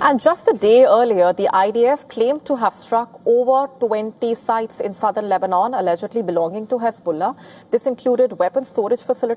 And just a day earlier, the IDF claimed to have struck over 20 sites in southern Lebanon, allegedly belonging to Hezbollah. This included weapon storage facilities